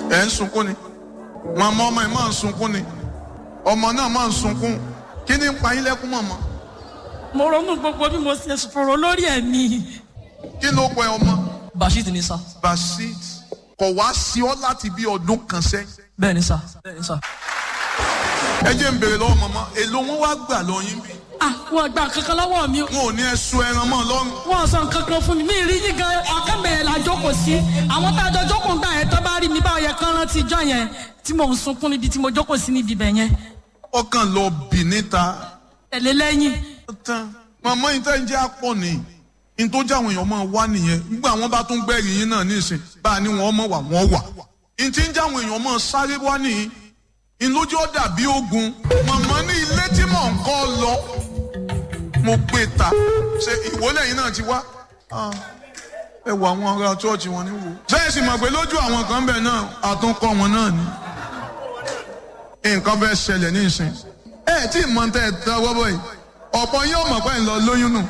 ẹ̀ ń sunkún ni màmá ọmọ ẹ̀ máa ń sunkún ni ọmọ náà máa ń sunkún kí ni ń pa yín lẹ́kún mọ̀mọ́. mo ronú gbogbo bí mo ṣe fòrò lórí ẹ̀mí. kí ló pẹ ọmọ. Bashit ni sá. Bashit kò wá sí ọ láti bí ọdún kan sẹ́yìn. bẹ́ẹ̀ ni sá bẹ́ẹ̀ ni sá. ẹ jẹ́ ń béèrè lọ́wọ́ màmá èló wọn wá gbà lọ yín bí. wọn gba kankan lọ́wọ́ mi. wọn ò ní ẹ̀sùn ẹran mọ́ lọ́rùn. wọn sọ kankan fún mi mi rí yín gan ọ̀kẹ́bẹ̀rẹ̀ la jókòó sí àwọn tá a jọ jókòó ń gbà yẹn tó bá rí mi báwo yẹ kán rántí ijọ́ yẹn tí mò ń sunkún níbi tí mo jókòó sí níbi ibẹ̀ yẹn. ọkàn lọ bì níta. tẹ̀lé lẹ́yìn. màmá yìí tẹ́ ń jẹ́ àpọ̀ nìyí ní tó jẹ́ àwọn èèyàn máa wá nìyẹn nígbà wọn bá tún gbẹ́rì yín náà nísìn bá a ní wọn mọ̀ wà wọ́n wà. ní tí ń jẹ́ àwọn èèyàn máa sáré wá nìyí ní lójú ọ̀dà bí ogun màmá ní ilé tí mò ń kọ́ lọ mo gbé ta ṣe ìwọlé yìí náà ti wá ẹ wọ àwọn ará chọ́ọ̀chì wọn ní wò. sẹ́yìn sì mọ̀ pé lójú àwọn kan bẹ̀ náà àtúnkọ́ wọn náà ni nǹkan bẹ́ẹ̀ ṣẹlẹ̀ ní ìsìn ẹ tí ì mọ̀ tẹ́ ẹ tọwọ́ bọ̀ yìí ọ̀pọ̀ yóò mọ̀ pé ń lọ lóyún nù.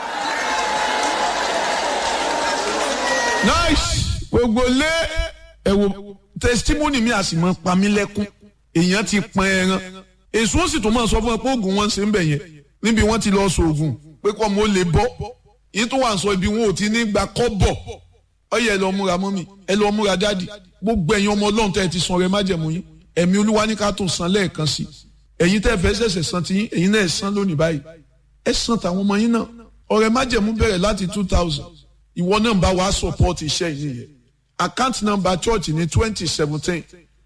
nice gbogbo lé ẹ wo testimony mi a sì mọ pa mí lẹ́kún èèyàn ti pọn ẹran èso ó sì tún máa sọ fún ẹ pé oògùn wọn ṣe ń bẹ̀ yẹn níbi wọ́n ti lọ sọ oògùn pé kọ́ mo lè bọ́ yìí tó wà ń sọ ibi wọn ò ti ní gba kọ́ bọ̀ ọyẹ ẹ lọ múra mọ́mì ẹ lọ múra dáàdì gbogbo ẹ̀yin ọmọ ọlọ́run tẹ́ ẹ ti san ọrẹ májẹ̀mú yín ẹ̀mí olúwa ní ká tó san lẹ́ẹ̀kan sí ẹ̀yin tẹ́ fẹ́ ṣẹ̀ṣẹ̀ san ti yín ẹ̀yin náà ẹ san lónìí báyìí ẹ san tàwọn ọmọ yín náà ọrẹ májẹ̀mú bẹ̀rẹ̀ láti 2000 ìwọ náà bá wa support iṣẹ́ yìí yẹn account number church ní 2017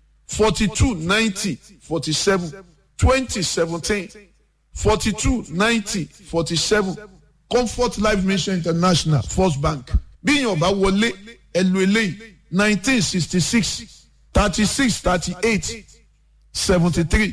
4290 47 2017 4290 47 Comfort Life Mission International First Bank bíyàn bá wọlé ẹlò eléyìí 1966 36 38 73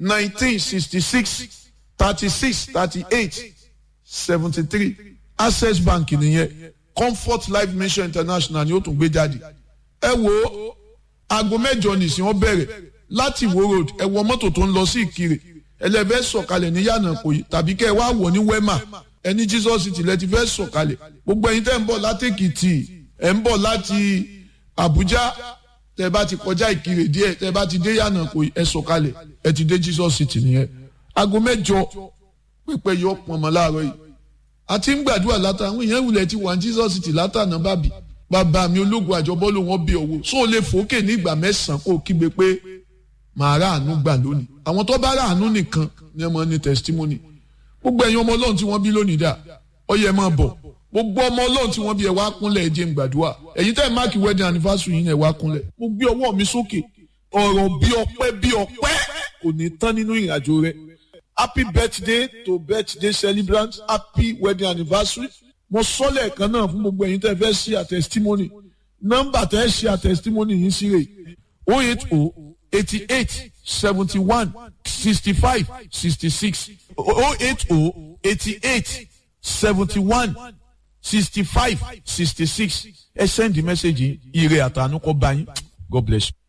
1966 36 38 73 Access Bank nìyẹn Comfort Life Mission International ni ó tún gbé jáde ẹ wo aago 8 nìsín ó bẹ̀rẹ̀ láti Ìwó road ẹ wọ mọ́tò tó ń lọ sí Ìkirè ẹlẹ́fẹ́ sọ̀kalẹ̀ ní Yànàkòyí tàbí kẹ́ ẹ wá wọ̀ ní Wema ẹni Jesus City lẹ ti fẹ́ sọ̀kalẹ̀ gbogbo ẹ̀yin tẹ́ ń bọ̀ láti Èkìtì ẹ̀ ń bọ̀ láti Àbújá tẹ́ bá ti kọjá Ìkirè díẹ̀ tẹ́ bá ti dé Yànàkòyí ẹ sọ̀kalẹ̀ ẹ ti dé Jesus City nìyẹn aago 8 pípẹ́ yọ pọ̀nmọ́ láàárọ̀ yìí àti ń gbàdúrà látà àwọn èèyàn ìwúlẹ̀ ti wà ní Jesus City látànà bàbá mi ológun àjọbọ́ ló wọ́n bí owó sóò lè fòókè ní ìgbà 9 kó kígbe pé màá rà àánú gbà lónìí àwọn tó bá rà àánú nìkan ni ẹ mọ ní testimony gbogbo ẹ̀yin ọmọ Ọlọ́run tí wọ́n bí lónìí dà ó yẹ máa bọ̀ gbogbo ọmọ Ọlọ́run tí wọ́n bí ẹ wá kúnlẹ̀ ẹ jẹ́ ń gbàdúrà ẹ̀yin tẹ́ ẹ máàkì wedding anniversary yìí ẹ wá kúnlẹ̀ mo gbé ọwọ́ mi sókè ọ̀rọ̀ bí ọpẹ́ kò ní tán nínú ìrìnàjò rẹ happy birthday to birthday celebrant happy wedding anniversary mo sọ lẹ́ẹ̀kan náà fún gbogbo ẹ̀yin tẹ́ fẹ́ ṣe testimony nọ́mbà tẹ́ ṣe testimony yìí sí rè 080 88 71 65 66 080 88 71 65 66 ẹ send the message ire àtànú kó bá yín God bless you.